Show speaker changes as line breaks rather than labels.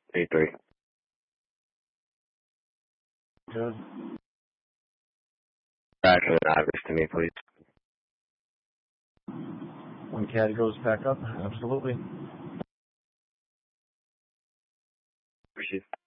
83.
Good.
Back to the Ivers to me, please.
When CAD goes back up, absolutely.
Appreciate it.